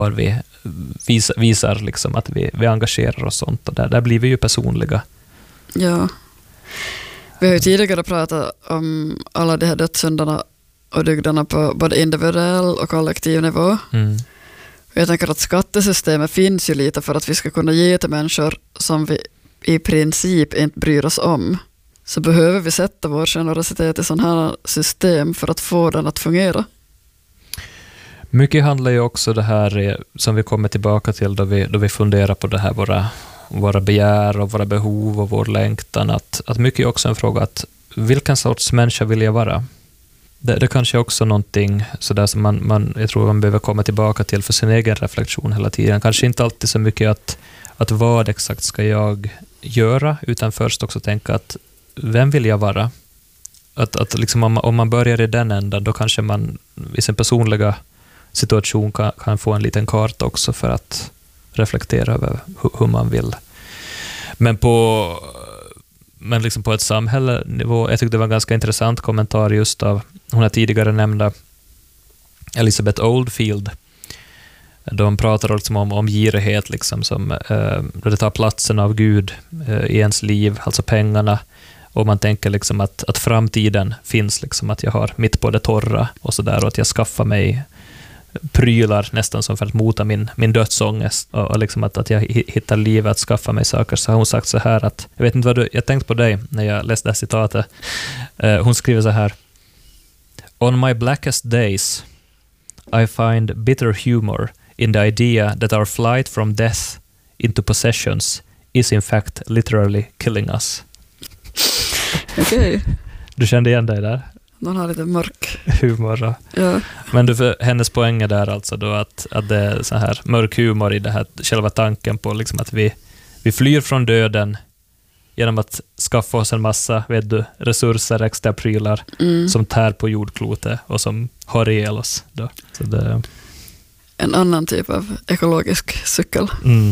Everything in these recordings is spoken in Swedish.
var vi visar liksom att vi engagerar oss sånt, och där blir vi ju personliga. Ja. Vi har ju tidigare pratat om alla de här dödssynderna och dygderna på både individuell och kollektiv nivå. Jag tänker att skattesystemet finns ju lite för att vi ska kunna ge till människor som vi i princip inte bryr oss om. Så behöver vi sätta vår generositet i sådana här system för att få den att fungera. Mycket handlar ju också det här som vi kommer tillbaka till då vi funderar på det här våra begär och våra behov och vår längtan, att mycket är också en fråga att vilken sorts människa vill jag vara? Det kanske är också någonting sådär som jag tror man behöver komma tillbaka till för sin egen reflektion hela tiden. Kanske inte alltid så mycket att vad exakt ska jag göra, utan först också tänka att vem vill jag vara? Att liksom om man börjar i den änden, då kanske man i sin personliga situation kan få en liten karta också för att reflektera över hur man vill. Men liksom på ett samhällenivå, jag tyckte det var en ganska intressant kommentar just av hon har tidigare nämnda Elizabeth Oldfield. De pratar liksom om girighet liksom, som det tar platsen av Gud i ens liv, alltså pengarna, och man tänker liksom att framtiden finns, liksom att jag har mitt på det torra och sådär, och att jag skaffar mig prylar nästan som för att mota min dödsångest, och liksom att jag hittar livet att skaffa mig saker. Så har hon sagt så här att, jag vet inte vad jag tänkte på dig när jag läste det här citatet. Hon skriver så här: On my blackest days I find bitter humor in the idea that our flight from death into possessions is in fact literally killing us. Okej. Du kände igen dig där? Någon har lite mörk humor. Ja. Men hennes poäng är där alltså då att det är så här mörk humor i det här själva tanken på liksom att vi flyr från döden genom att skaffa oss en massa resurser, extra prylar som tär på jordklotet och som har ihjäl oss då. Så det en annan typ av ekologisk cykel.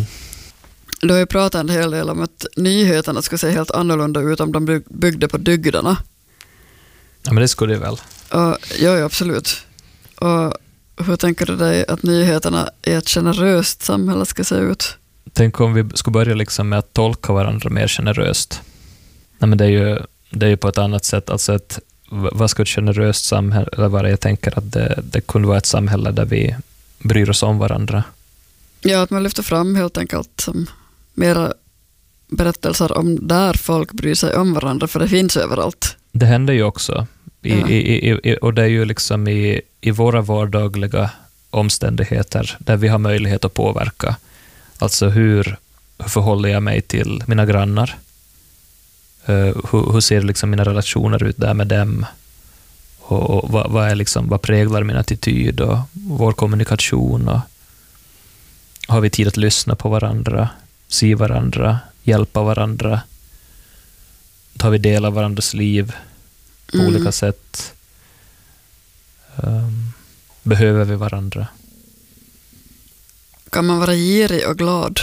Du har ju pratat en hel del om att nyheterna ska se helt annorlunda ut om de byggde på dygderna. Ja, men det skulle det väl. Ja, absolut. Och hur tänker du dig att nyheterna i ett generöst samhälle ska se ut? Tänk om vi skulle börja liksom med att tolka varandra mer generöst. Nej, men det är ju på ett annat sätt. Alltså vad ska ett generöst samhälle vara? Jag tänker att det kunde vara ett samhälle där vi bryr oss om varandra. Ja, att man lyfter fram helt enkelt som mera berättelser om där folk bryr sig om varandra, för det finns överallt. Det händer ju också. Och det är ju liksom i våra vardagliga omständigheter där vi har möjlighet att påverka. Alltså hur förhåller jag mig till mina grannar? Hur ser liksom mina relationer ut där med dem? Och vad präglar min attityd och vår kommunikation? Och har vi tid att lyssna på varandra, se varandra, hjälpa varandra? Tar vi del av varandras liv på olika sätt? Behöver vi varandra? Kan man vara girig och glad?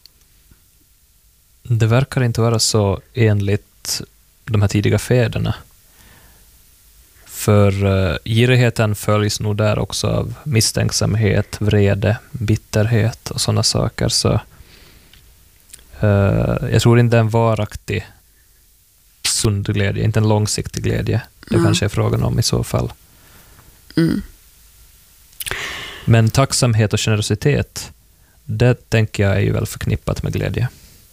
Det verkar inte vara så enligt de här tidiga fäderna. För girigheten följs nog där också av misstänksamhet, vrede, bitterhet och sådana saker. Så jag tror inte en varaktig sund glädje, inte en långsiktig glädje. Det kanske är frågan om i så fall. Men tacksamhet och generositet, det tänker jag är ju väl förknippat med glädje.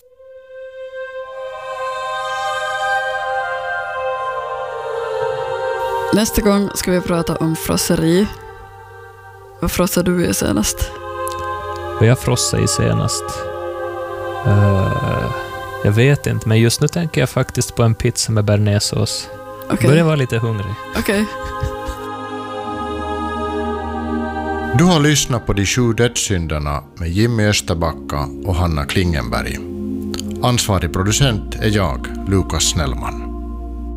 Nästa gång ska vi prata om frosseri. Vad frossade du i senast? Vad jag frossade i senast? Jag vet inte, men just nu tänker jag faktiskt på en pizza med bearnaisesås. Okay. Börjar vara lite hungrig. Okej. Du har lyssnat på De 7 dödssynderna med Jimmy Österbacka och Hanna Klingenberg. Ansvarig producent är jag, Lukas Snellman.